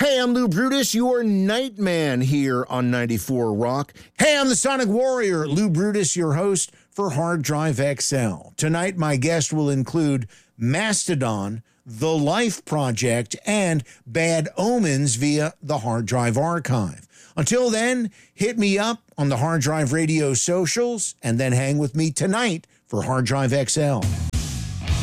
Hey, I'm Lou Brutus, your Nightman here on 94 Rock. Hey, I'm the Sonic Warrior, Lou Brutus, your host for Hard Drive XL. Tonight, my guest will include Mastodon, The Life Project, and Bad Omens via the Hard Drive Archive. Until then, hit me up on the Hard Drive Radio socials and then hang with me tonight for Hard Drive XL.